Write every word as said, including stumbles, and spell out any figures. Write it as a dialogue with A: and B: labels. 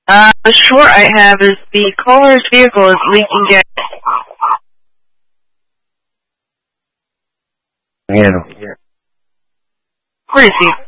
A: Uh, the short I have is the caller's vehicle is leaking gas.
B: Yeah.
A: Where is he?